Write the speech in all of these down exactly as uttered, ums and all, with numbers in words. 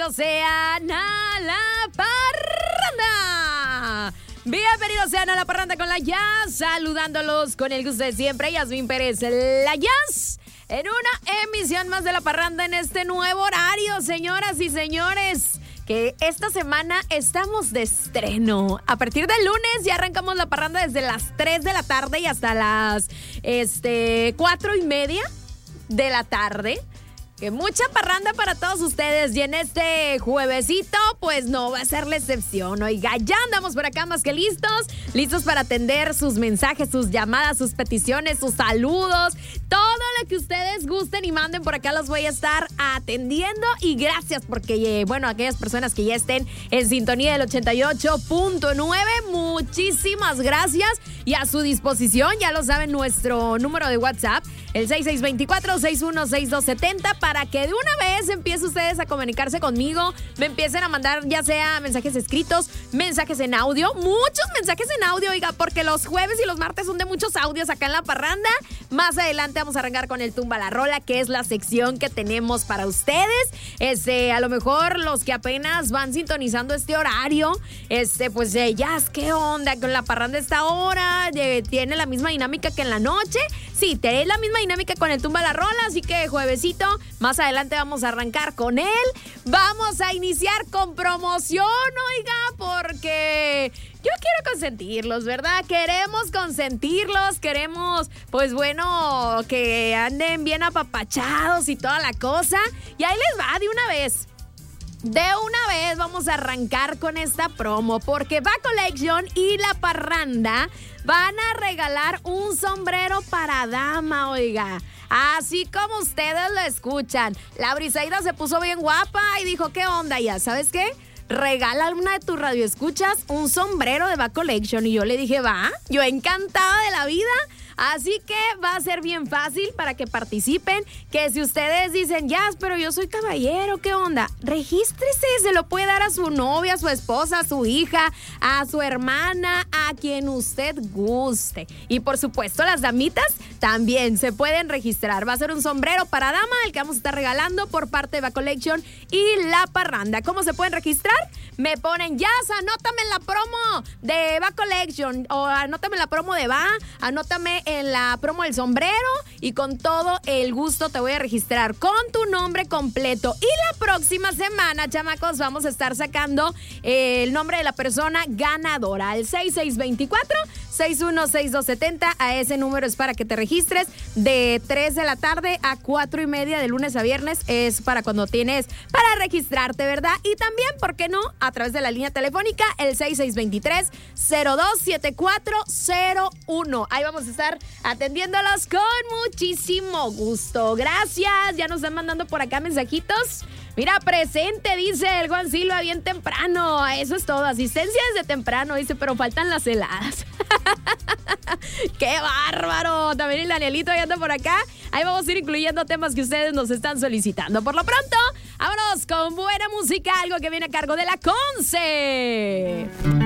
bienvenidos sean a La Parranda. Bienvenidos sean a La Parranda con la Jazz, saludándolos con el gusto de siempre, Yasmín Pérez, la Jazz, en una emisión más de La Parranda en este nuevo horario, señoras y señores. Que esta semana estamos de estreno. A partir del lunes ya arrancamos La Parranda desde las tres de la tarde y hasta las este, cuatro y media de la tarde. Que mucha parranda para todos ustedes. Y en este juevesito, pues no va a ser la excepción. Oiga, ya andamos por acá más que listos. Listos para atender sus mensajes, sus llamadas, sus peticiones, sus saludos. Todo lo que ustedes gusten y manden por acá los voy a estar atendiendo. Y gracias porque, bueno, aquellas personas que ya estén en sintonía del ochenta y ocho punto nueve, muchísimas gracias. Y a su disposición, ya lo saben, nuestro número de WhatsApp, el seis seis dos cuatro, seis uno seis dos siete cero, para que de una vez empiecen ustedes a comunicarse conmigo, me empiecen a mandar ya sea mensajes escritos, mensajes en audio, muchos mensajes en audio, oiga, porque los jueves y los martes son de muchos audios acá en La Parranda. Más adelante vamos a arrancar con el Tumba la Rola, que es la sección que tenemos para ustedes. Este, a lo mejor los que apenas van sintonizando este horario, este, pues eh, ya, ¿qué onda con La Parranda esta hora? Eh, ¿Tiene la misma dinámica que en la noche? Sí, tiene la misma dinámica con el Tumba la Rola, así que juevesito, más adelante vamos a arrancar con él. Vamos a iniciar con promoción, oiga, porque yo quiero consentirlos, ¿verdad? Queremos consentirlos, queremos, pues bueno, que anden bien apapachados y toda la cosa. Y ahí les va de una vez. De una vez vamos a arrancar con esta promo, porque Va Collection y La Parranda van a regalar un sombrero para dama, oiga. Así como ustedes lo escuchan. La Briseida se puso bien guapa y dijo, ¿qué onda ya? ¿Sabes qué? Regala a una de tus radioescuchas un sombrero de Va Collection. Y yo le dije, va, yo encantada de la vida. Así que va a ser bien fácil para que participen, que si ustedes dicen, Jazz, pero yo soy caballero, ¿qué onda? Regístrese, se lo puede dar a su novia, a su esposa, a su hija, a su hermana, a quien usted guste. Y por supuesto, las damitas también se pueden registrar. Va a ser un sombrero para dama, el que vamos a estar regalando por parte de Va Collection y La Parranda. ¿Cómo se pueden registrar? Me ponen, Jazz, anótame en la promo de Va Collection, o anótame en la promo de Va, anótame en la promo del sombrero, y con todo el gusto te voy a registrar con tu nombre completo. Y la próxima semana, chamacos, vamos a estar sacando eh, el nombre de la persona ganadora al seis seis dos cuatro, seis uno seis dos siete cero. A ese número es para que te registres de tres de la tarde a cuatro y media de lunes a viernes. Es para cuando tienes para registrarte, ¿verdad? Y también, ¿por qué no? A través de la línea telefónica, el seis seis dos tres, cero dos siete cuatro cero uno. Ahí vamos a estar atendiéndolos con muchísimo gusto. Gracias. Ya nos están mandando por acá mensajitos. Mira, presente, dice el Juan Silva, bien temprano. Eso es todo. Asistencia desde temprano, dice, pero faltan las heladas. ¡Qué bárbaro! También el Danielito ya anda por acá. Ahí vamos a ir incluyendo temas que ustedes nos están solicitando. Por lo pronto, vámonos con buena música, algo que viene a cargo de la Conce.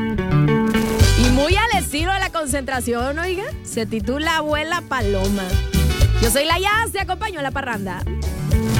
Y muy al estilo de la concentración, oiga, se titula Abuela Paloma. Yo soy la Jazz, te acompaño en La Parranda.